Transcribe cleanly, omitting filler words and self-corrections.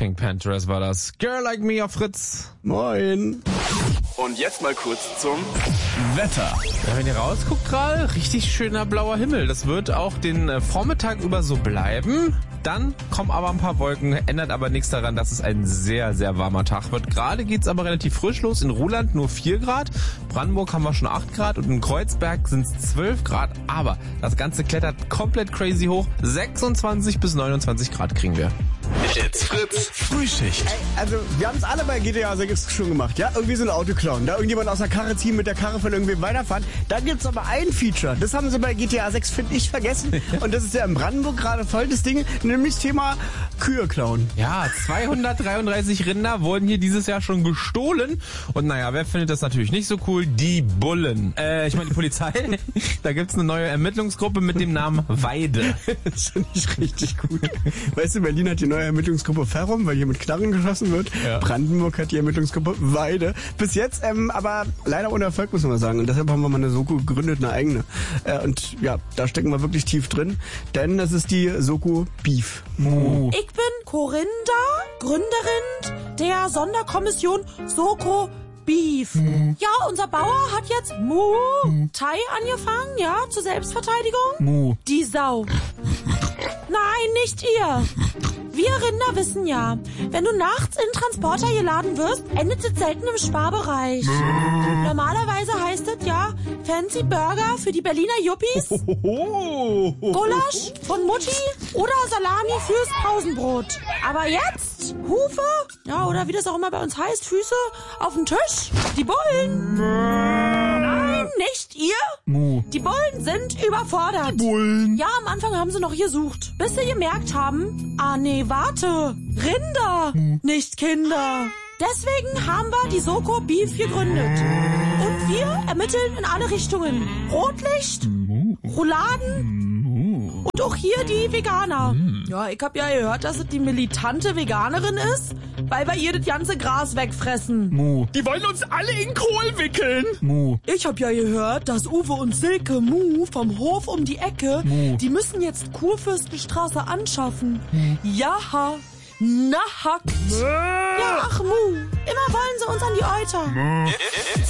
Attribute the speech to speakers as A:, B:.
A: Pink Panthers war das. Girl Like Me auf Fritz.
B: Moin.
C: Und jetzt mal kurz zum
A: Wetter. Ja, wenn ihr rausguckt gerade, richtig schöner blauer Himmel. Das wird auch den Vormittag über so bleiben. Dann kommen aber ein paar Wolken, ändert aber nichts daran, dass es ein sehr, sehr warmer Tag wird. Gerade geht's aber relativ frisch los. In Ruhland nur 4 Grad, Brandenburg haben wir schon 8 Grad und in Kreuzberg sind es 12 Grad. Aber das Ganze klettert komplett crazy hoch. 26 bis 29 Grad kriegen wir.
C: It's Fritz Frühschicht.
B: Ey, also wir haben es alle bei GTA 6 schon gemacht, ja? Irgendwie so ein Auto klauen, da irgendjemand aus der Karre ziehen, mit der Karre von irgendwem weiterfahren. Dann gibt's aber ein Feature, das haben sie bei GTA 6, finde ich, vergessen. Und das ist ja in Brandenburg gerade voll das Ding, nämlich das Thema Kühe klauen.
A: Ja, 233 Rinder wurden hier dieses Jahr schon gestohlen. Und naja, wer findet das natürlich nicht so cool? Die Bullen. Ich meine die Polizei. Da gibt's eine neue Ermittlungsgruppe mit dem Namen Weide.
B: Das finde ich richtig gut. Weißt du, Berlin hat die neue Ermittlungsgruppe Ferrum, weil hier mit Knarren geschossen wird. Ja. Brandenburg hat die Ermittlungsgruppe Weide. Bis jetzt aber leider ohne Erfolg, muss man sagen. Und deshalb haben wir mal eine Soko gegründet, eine eigene. Und ja, da stecken wir wirklich tief drin. Denn das ist die Soko Beef.
D: Ich bin Corinda, Gründerin der Sonderkommission Soko Beef. Ja, unser Bauer hat jetzt Thai angefangen, ja, zur Selbstverteidigung. Die Sau. Nein, nicht ihr. Wir Rinder wissen ja, wenn du nachts in Transporter geladen wirst, endet es selten im Sparbereich. Normalerweise heißt es ja Fancy Burger für die Berliner Yuppies, Gulasch von Mutti oder Salami fürs Pausenbrot. Aber jetzt Hufe, ja, oder wie das auch immer bei uns heißt, Füße auf den Tisch. Die Bullen. Nein, nicht ihr. Die Bullen sind überfordert.
B: Bullen.
D: Ja, am Anfang haben sie noch gesucht, bis sie gemerkt haben, nee, warte, Rinder, nicht Kinder. Deswegen haben wir die Soko Beef gegründet. Und wir ermitteln in alle Richtungen. Rotlicht, Rouladen und auch hier die Veganer. Ja, ich hab ja gehört, dass es die militante Veganerin ist, weil wir ihr das ganze Gras wegfressen.
C: Die wollen uns alle in Kohl wickeln.
D: Ich hab ja gehört, dass Uwe und Silke vom Hof um die Ecke, die müssen jetzt Kurfürstenstraße anschaffen. Ja, nackt. Ja, ach Immer wollen sie uns an die Euter.